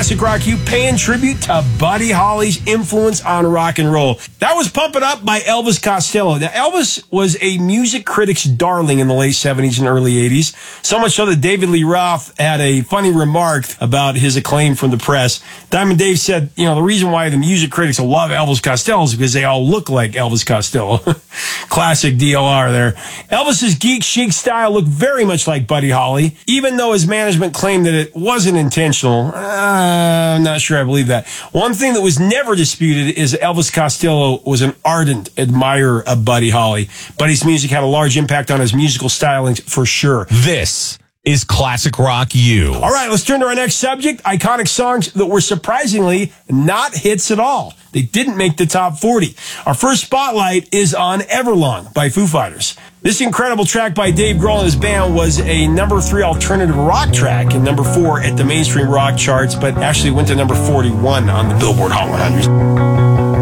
Classic Rock U, paying tribute to Buddy Holly's influence on rock and roll. That was Pump It Up by Elvis Costello. Now, Elvis was a music critic's darling in the late 70s and early 80s, so much so that David Lee Roth had a funny remark about his acclaim from the press. Diamond Dave said, the reason why the music critics love Elvis Costello is because they all look like Elvis Costello. Classic DLR there. Elvis's geek chic style looked very much like Buddy Holly, even though his management claimed that it wasn't intentional. I'm not sure I believe that. One thing that was never disputed is that Elvis Costello was an ardent admirer of Buddy Holly. Buddy's music had a large impact on his musical styling for sure. This is Classic Rock U. All right, let's turn to our next subject, iconic songs that were surprisingly not hits at all. They didn't make the top 40. Our first spotlight is on Everlong by Foo Fighters. This incredible track by Dave Grohl and his band was a number 3 alternative rock track and number 4 at the mainstream rock charts, but actually went to number 41 on the Billboard Hot 100.